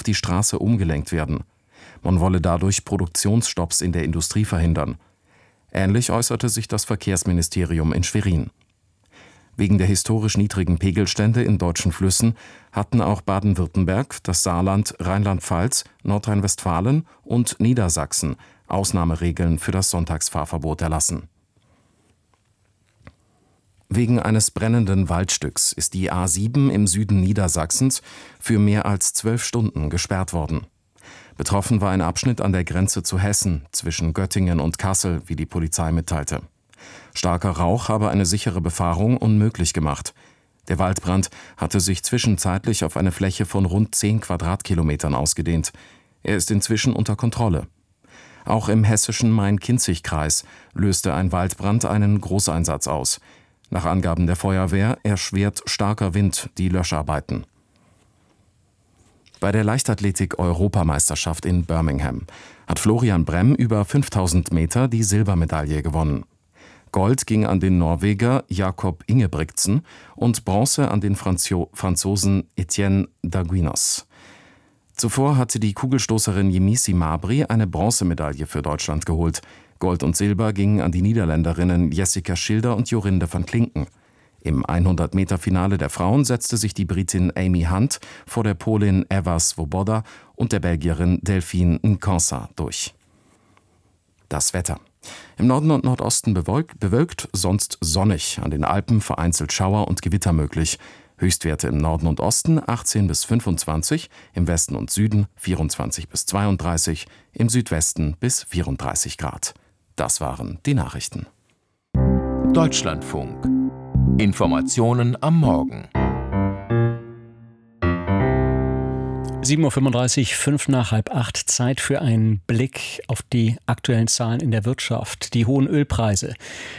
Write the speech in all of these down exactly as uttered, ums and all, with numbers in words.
die Straße umgelenkt werden. Man wolle dadurch Produktionsstopps in der Industrie verhindern. Ähnlich äußerte sich das Verkehrsministerium in Schwerin. Wegen der historisch niedrigen Pegelstände in deutschen Flüssen hatten auch Baden-Württemberg, das Saarland, Rheinland-Pfalz, Nordrhein-Westfalen und Niedersachsen Ausnahmeregeln für das Sonntagsfahrverbot erlassen. Wegen eines brennenden Waldstücks ist die A sieben im Süden Niedersachsens für mehr als zwölf Stunden gesperrt worden. Betroffen war ein Abschnitt an der Grenze zu Hessen zwischen Göttingen und Kassel, wie die Polizei mitteilte. Starker Rauch habe eine sichere Befahrung unmöglich gemacht. Der Waldbrand hatte sich zwischenzeitlich auf eine Fläche von rund zehn Quadratkilometern ausgedehnt. Er ist inzwischen unter Kontrolle. Auch im hessischen Main-Kinzig-Kreis löste ein Waldbrand einen Großeinsatz aus. Nach Angaben der Feuerwehr erschwert starker Wind die Löscharbeiten. Bei der Leichtathletik-Europameisterschaft in Birmingham hat Florian Bremm über fünftausend Meter die Silbermedaille gewonnen. Gold ging an den Norweger Jakob Ingebrigtsen und Bronze an den Franzo- Franzosen Etienne Daguinos. Zuvor hatte die Kugelstoßerin Yemisi Mabry eine Bronzemedaille für Deutschland geholt. Gold und Silber gingen an die Niederländerinnen Jessica Schilder und Jorinde van Klinken. Im hundert-Meter-Finale der Frauen setzte sich die Britin Amy Hunt vor der Polin Eva Svoboda und der Belgierin Delphine Nkansa durch. Das Wetter. Im Norden und Nordosten bewölkt, bewölkt, sonst sonnig. An den Alpen vereinzelt Schauer und Gewitter möglich. Höchstwerte im Norden und Osten achtzehn bis fünfundzwanzig, im Westen und Süden vierundzwanzig bis zweiunddreißig, im Südwesten bis vierunddreißig Grad. Das waren die Nachrichten. Deutschlandfunk. Informationen am Morgen. sieben Uhr fünfunddreißig, fünf nach halb acht, Zeit für einen Blick auf die aktuellen Zahlen in der Wirtschaft. Die hohen Ölpreise,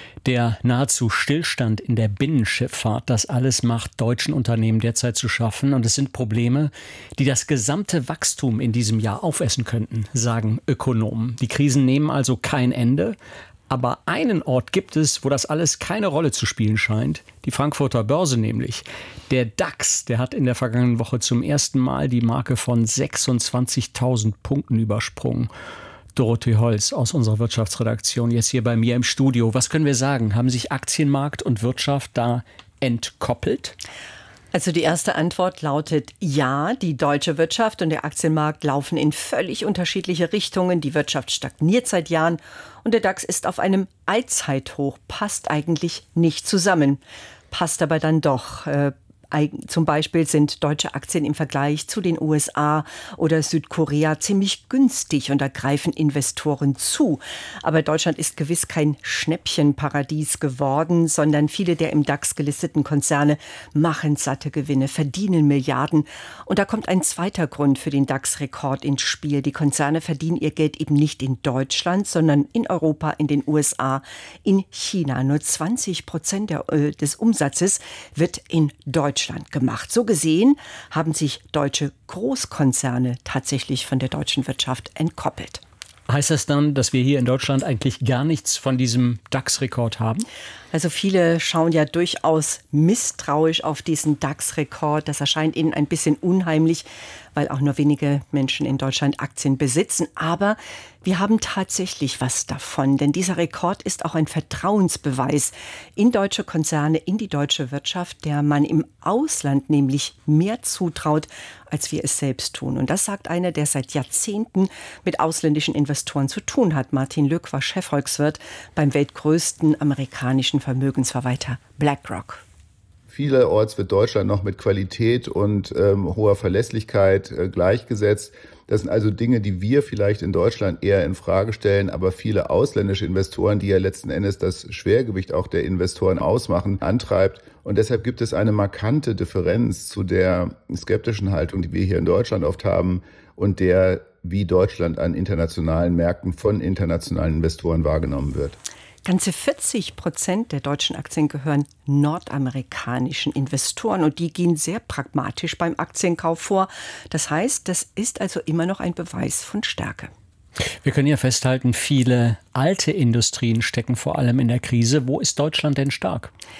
der nahezu Stillstand in der Binnenschifffahrt, das alles macht deutschen Unternehmen derzeit zu schaffen. Und es sind Probleme, die das gesamte Wachstum in diesem Jahr aufessen könnten, sagen Ökonomen. Die Krisen nehmen also kein Ende. Aber einen Ort gibt es, wo das alles keine Rolle zu spielen scheint, die Frankfurter Börse nämlich. Der DAX, der hat in der vergangenen Woche zum ersten Mal die Marke von sechsundzwanzigtausend Punkten übersprungen. Dorothee Holz aus unserer Wirtschaftsredaktion jetzt hier bei mir im Studio. Was können wir sagen? Haben sich Aktienmarkt und Wirtschaft da entkoppelt? Also die erste Antwort lautet ja, die deutsche Wirtschaft und der Aktienmarkt laufen in völlig unterschiedliche Richtungen. Die Wirtschaft stagniert seit Jahren und der DAX ist auf einem Allzeithoch, passt eigentlich nicht zusammen. Passt aber dann doch. Äh, Zum Beispiel sind deutsche Aktien im Vergleich zu den U S A oder Südkorea ziemlich günstig und da greifen Investoren zu. Aber Deutschland ist gewiss kein Schnäppchenparadies geworden, sondern viele der im DAX gelisteten Konzerne machen satte Gewinne, verdienen Milliarden. Und da kommt ein zweiter Grund für den DAX-Rekord ins Spiel. Die Konzerne verdienen ihr Geld eben nicht in Deutschland, sondern in Europa, in den U S A, in China. Nur zwanzig Prozent der, äh, des Umsatzes wird in Deutschland gemacht. So gesehen haben sich deutsche Großkonzerne tatsächlich von der deutschen Wirtschaft entkoppelt. Heißt das dann, dass wir hier in Deutschland eigentlich gar nichts von diesem DAX-Rekord haben? Also viele schauen ja durchaus misstrauisch auf diesen DAX-Rekord. Das erscheint ihnen ein bisschen unheimlich, weil auch nur wenige Menschen in Deutschland Aktien besitzen. Aber wir haben tatsächlich was davon, denn dieser Rekord ist auch ein Vertrauensbeweis in deutsche Konzerne, in die deutsche Wirtschaft, der man im Ausland nämlich mehr zutraut, als wir es selbst tun. Und das sagt einer, der seit Jahrzehnten mit ausländischen Investoren zu tun hat. Martin Lück war Chefvolkswirt beim weltgrößten amerikanischen Vermögensverwalter BlackRock. Vielerorts wird Deutschland noch mit Qualität und ähm, hoher Verlässlichkeit äh, gleichgesetzt. Das sind also Dinge, die wir vielleicht in Deutschland eher in Frage stellen, aber viele ausländische Investoren, die ja letzten Endes das Schwergewicht auch der Investoren ausmachen, antreibt. Und deshalb gibt es eine markante Differenz zu der skeptischen Haltung, die wir hier in Deutschland oft haben und der, wie Deutschland an internationalen Märkten von internationalen Investoren wahrgenommen wird. Ganze vierzig Prozent der deutschen Aktien gehören nordamerikanischen Investoren und die gehen sehr pragmatisch beim Aktienkauf vor. Das heißt, das ist also immer noch ein Beweis von Stärke. Wir können ja festhalten, viele alte Industrien stecken vor allem in der Krise. Wo ist Deutschland denn stark?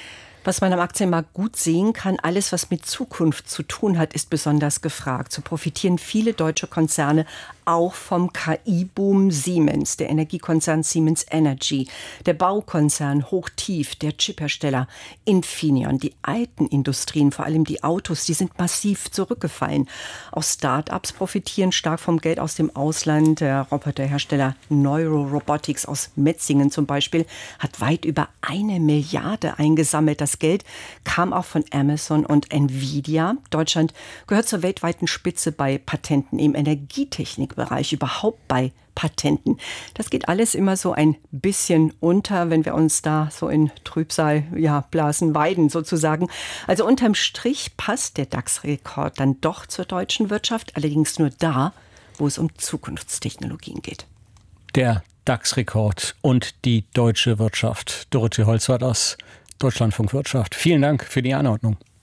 Was man am Aktienmarkt gut sehen kann, alles, was mit Zukunft zu tun hat, ist besonders gefragt. So profitieren viele deutsche Konzerne auch vom K I-Boom Siemens, der Energiekonzern Siemens Energy, der Baukonzern Hochtief, der Chiphersteller Infineon. Die alten Industrien, vor allem die Autos, die sind massiv zurückgefallen. Auch Start-ups profitieren stark vom Geld aus dem Ausland. Der Roboterhersteller Neurorobotics aus Metzingen zum Beispiel hat weit über eine Milliarde eingesammelt. Das Geld kam auch von Amazon und Nvidia. Deutschland gehört zur weltweiten Spitze bei Patenten im Energietechnikbereich, überhaupt bei Patenten. Das geht alles immer so ein bisschen unter, wenn wir uns da so in Trübsal, ja, blasen, weiden sozusagen. Also unterm Strich passt der DAX-Rekord dann doch zur deutschen Wirtschaft, allerdings nur da, wo es um Zukunftstechnologien geht. Der DAX-Rekord und die deutsche Wirtschaft. Dorothee Holzwarth aus Deutschlandfunk Wirtschaft. Vielen Dank für die Anordnung.